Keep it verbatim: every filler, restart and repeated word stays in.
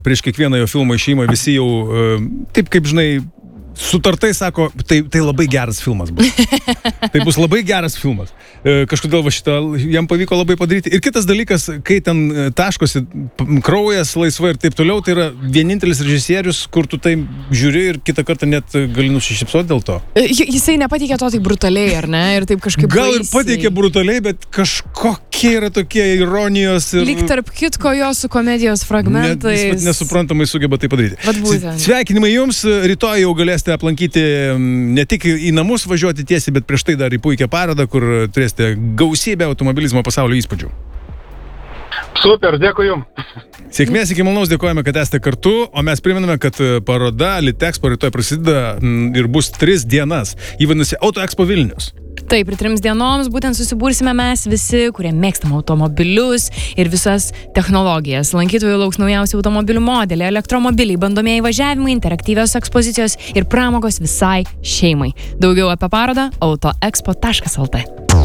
prieš kiekvieną jo filmo išėjimą visi jau, taip kaip žinai, sutartai sako, tai, tai labai geras filmas bus. Tai bus labai geras filmas. Kažkodėl va šitą jam pavyko labai padaryti. Ir kitas dalykas, kai ten taškosi kraujas laisvai ir taip toliau, tai yra vienintelis režisierius, kur tu tai žiūri ir kitą kartą net gali nusišypsoti dėl to. Jisai nepateikė to taip brutaliai, ar ne? Ir taip kažkaip Gal ir baisiai. pateikė brutaliai, bet kažkokie yra tokie ironijos ir... Lyg tarp kitko jo su komedijos fragmentais. Net, nesuprantamai sugeba tai padaryti. Vat būtent. Sveikinimai jums, rytoj jau galėsite aplankyti ne tik į namus važiuoti tiesiai, bet prieš tai dar į puikią parodą, kur turėsite gausybę automobilizmo pasaulio įspūdžių. Super, dėkui jums. Sėkmės iki malonaus, dėkojame, kad esate kartu, o mes priminame, kad paroda Litexpo rytoj prasideda ir bus tris dienas. Ji vadinasi Auto Expo Vilnius. Taip, ir trims dienoms būtent susibūrsime mes visi, kurie mėgstam automobilius ir visas technologijas. Lankytojų lauks naujausi automobilių modeliai, elektromobiliai, bandomieji važiavimai, interaktyvios ekspozicijos ir pramogos visai šeimai. Daugiau apie parodą autoexpo taškas lt.